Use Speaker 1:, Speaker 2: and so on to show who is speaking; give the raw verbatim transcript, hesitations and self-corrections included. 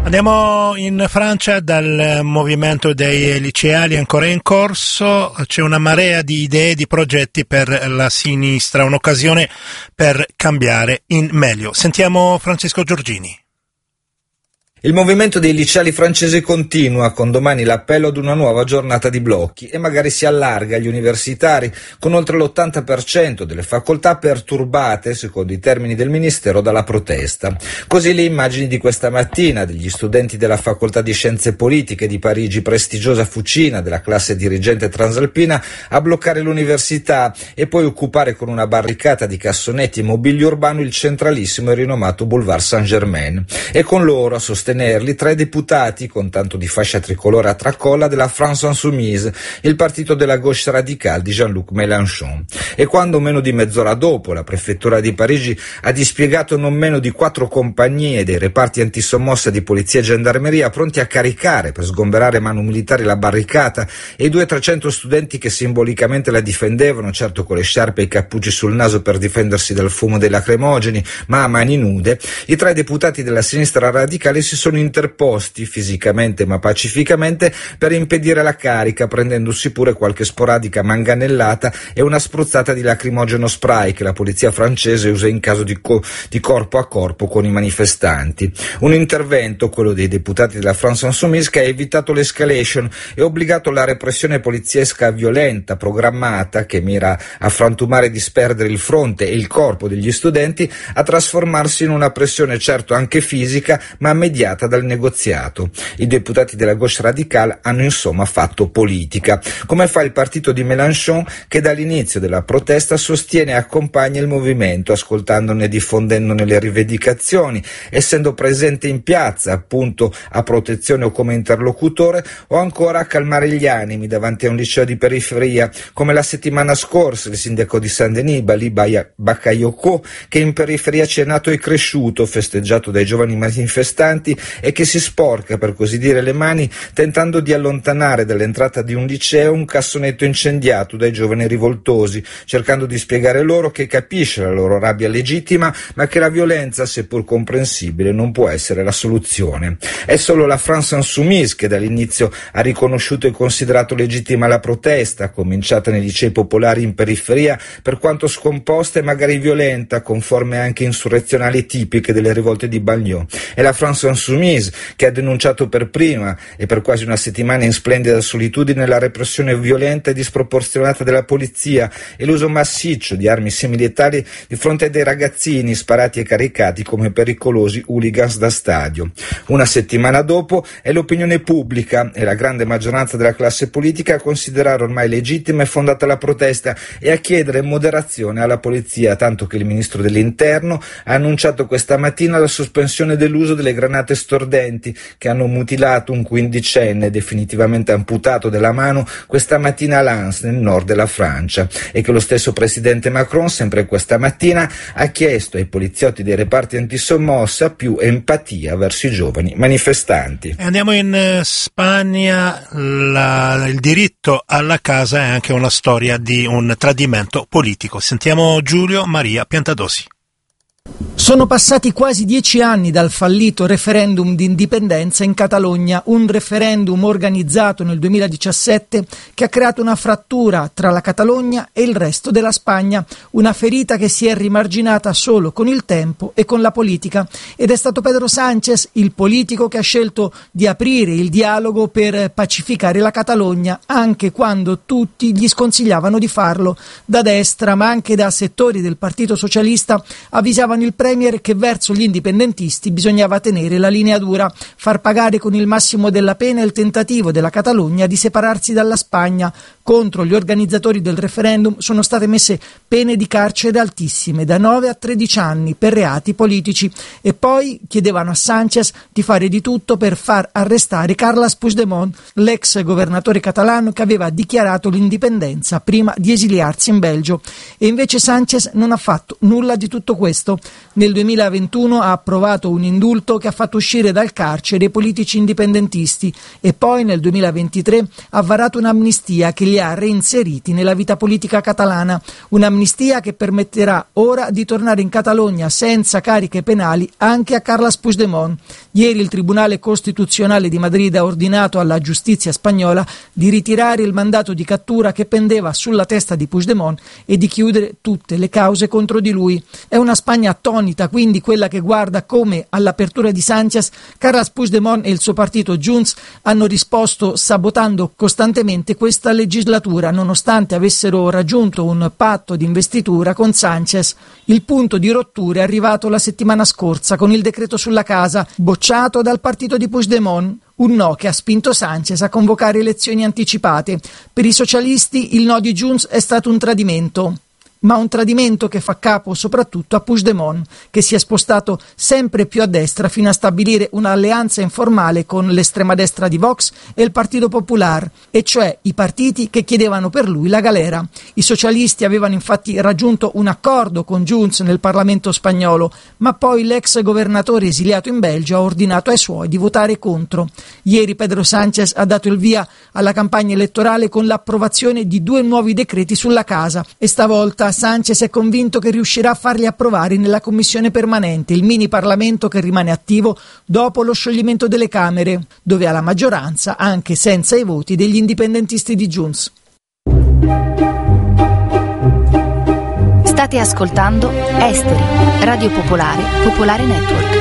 Speaker 1: Andiamo in Francia. Dal movimento dei liceali ancora in corso. C'è una marea di idee, di progetti per la sinistra, un'occasione per cambiare in meglio. Sentiamo Francesco Giorgini.
Speaker 2: Il movimento dei liceali francesi continua, con domani l'appello ad una nuova giornata di blocchi e magari si allarga agli universitari, con oltre l'ottanta per cento delle facoltà perturbate, secondo i termini del Ministero, dalla protesta. Così le immagini di questa mattina degli studenti della Facoltà di Scienze Politiche di Parigi, prestigiosa fucina della classe dirigente transalpina, a bloccare l'università e poi occupare con una barricata di cassonetti e mobilio urbano il centralissimo e rinomato Boulevard Saint-Germain. E con loro a sostenere tre deputati con tanto di fascia tricolore a tracolla della France Insoumise, il partito della gauche radicale di Jean-Luc Mélenchon. E quando meno di mezz'ora dopo la prefettura di Parigi ha dispiegato non meno di quattro compagnie dei reparti antisommossa di polizia e gendarmeria pronti a caricare per sgomberare a mano militari la barricata e i due trecento studenti che simbolicamente la difendevano, certo con le sciarpe e i cappucci sul naso per difendersi dal fumo dei lacrimogeni, ma a mani nude, i tre deputati della sinistra radicale si sono interposti fisicamente ma pacificamente per impedire la carica, prendendosi pure qualche sporadica manganellata e una spruzzata di lacrimogeno spray che la polizia francese usa in caso di, co- di corpo a corpo con i manifestanti. Un intervento, quello dei deputati della France Insoumise, che ha evitato l'escalation e obbligato la repressione poliziesca violenta, programmata, che mira a frantumare e disperdere il fronte e il corpo degli studenti, a trasformarsi in una pressione certo anche fisica ma mediata dal negoziato. I deputati della gauche radicale hanno insomma fatto politica, come fa il partito di Mélenchon, che dall'inizio della protesta sostiene e accompagna il movimento, ascoltandone e diffondendone le rivendicazioni, essendo presente in piazza appunto a protezione o come interlocutore, o ancora a calmare gli animi davanti a un liceo di periferia, come la settimana scorsa il sindaco di Saint-Denis, Bali Bakayoko, che in periferia ci è nato e cresciuto, festeggiato dai giovani manifestanti, e che si sporca, per così dire, le mani tentando di allontanare dall'entrata di un liceo un cassonetto incendiato dai giovani rivoltosi, cercando di spiegare loro che capisce la loro rabbia legittima, ma che la violenza, seppur comprensibile, non può essere la soluzione. È solo la France Insoumise che dall'inizio ha riconosciuto e considerato legittima la protesta, cominciata nei licei popolari in periferia, per quanto scomposta e magari violenta, con forme anche insurrezionali tipiche delle rivolte di Bagnoud. È la France Insoumise che ha denunciato per prima e per quasi una settimana in splendida solitudine la repressione violenta e disproporzionata della polizia e l'uso massiccio di armi semiletali di fronte a dei ragazzini sparati e caricati come pericolosi hooligans da stadio. Una settimana dopo è l'opinione pubblica e la grande maggioranza della classe politica a considerare ormai legittima e fondata la protesta e a chiedere moderazione alla polizia, tanto che il ministro dell'Interno ha annunciato questa mattina la sospensione dell'uso delle granate stordenti che hanno mutilato un quindicenne definitivamente amputato della mano questa mattina a Lens, nel nord della Francia, e che lo stesso presidente Macron, sempre questa mattina, ha chiesto ai poliziotti dei reparti antisommossa più empatia verso i giovani manifestanti.
Speaker 1: E andiamo in Spagna. La, il diritto alla casa è anche una storia di un tradimento politico. Sentiamo Giulio Maria Piantadosi.
Speaker 3: Sono passati quasi dieci anni dal fallito referendum di indipendenza in Catalogna, un referendum organizzato nel duemiladiciassette che ha creato una frattura tra la Catalogna e il resto della Spagna, una ferita che si è rimarginata solo con il tempo e con la politica. Ed è stato Pedro Sánchez, il politico, che ha scelto di aprire il dialogo per pacificare la Catalogna, anche quando tutti gli sconsigliavano di farlo. Da destra, ma anche da settori del Partito Socialista, avvisavano il Premier che verso gli indipendentisti bisognava tenere la linea dura, far pagare con il massimo della pena il tentativo della Catalogna di separarsi dalla Spagna. Contro gli organizzatori del referendum sono state messe pene di carcere altissime, da nove a tredici anni, per reati politici, e poi chiedevano a Sánchez di fare di tutto per far arrestare Carles Puigdemont, l'ex governatore catalano che aveva dichiarato l'indipendenza prima di esiliarsi in Belgio. E invece Sánchez non ha fatto nulla di tutto questo. Nel duemilaventuno ha approvato un indulto che ha fatto uscire dal carcere i politici indipendentisti e poi nel duemilaventitré ha varato un'amnistia che li ha reinseriti nella vita politica catalana, un'amnistia che permetterà ora di tornare in Catalogna senza cariche penali anche a Carles Puigdemont. Ieri il Tribunale Costituzionale di Madrid ha ordinato alla giustizia spagnola di ritirare il mandato di cattura che pendeva sulla testa di Puigdemont e di chiudere tutte le cause contro di lui. È una Spagna attonita, quindi, quella che guarda come all'apertura di Sánchez, Carles Puigdemont e il suo partito Junts hanno risposto sabotando costantemente questa legislatura, nonostante avessero raggiunto un patto di investitura con Sánchez. Il punto di rottura è arrivato la settimana scorsa con il decreto sulla casa, bocciato dal partito di Puigdemont. Un no che ha spinto Sánchez a convocare elezioni anticipate. Per i socialisti il no di Junts è stato un tradimento. Ma un tradimento che fa capo soprattutto a Puigdemont, che si è spostato sempre più a destra fino a stabilire un'alleanza informale con l'estrema destra di Vox e il Partito Popular, e cioè i partiti che chiedevano per lui la galera. I socialisti avevano infatti raggiunto un accordo con Junts nel Parlamento spagnolo, ma poi l'ex governatore esiliato in Belgio ha ordinato ai suoi di votare contro. Ieri Pedro Sánchez ha dato il via alla campagna elettorale con l'approvazione di due nuovi decreti sulla casa e stavolta Sánchez è convinto che riuscirà a farli approvare nella commissione permanente, il mini Parlamento che rimane attivo dopo lo scioglimento delle Camere, dove ha la maggioranza anche senza i voti degli indipendentisti di Junts.
Speaker 4: State ascoltando Esteri, Radio Popolare, Popolare Network.